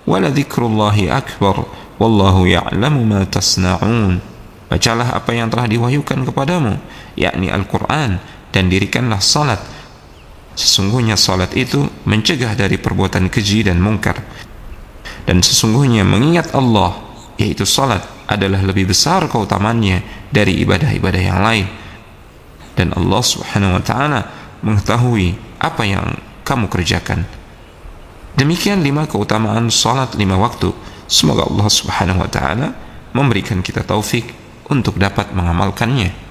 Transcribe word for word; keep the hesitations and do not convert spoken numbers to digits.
waladzikrullahi akbar wallahu ya'lamu ma tasna'un. Bacalah apa yang telah diwahyukan kepadamu, yakni Al-Quran, dan dirikanlah salat. Sesungguhnya salat itu mencegah dari perbuatan keji dan mungkar. Dan sesungguhnya mengingat Allah, yaitu salat, adalah lebih besar keutamaannya dari ibadah-ibadah yang lain. Dan Allah subhanahu wa ta'ala mengetahui apa yang kamu kerjakan. Demikian lima keutamaan salat lima waktu. Semoga Allah subhanahu wa ta'ala memberikan kita taufik untuk dapat mengamalkannya.